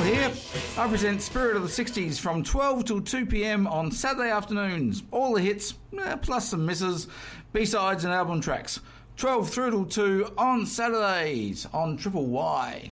here. I present Spirit of the 60s from 12 till 2 p.m. on Saturday afternoons. All the hits, plus some misses, B-sides and album tracks. 12 through till 2 on Saturdays on Triple Y.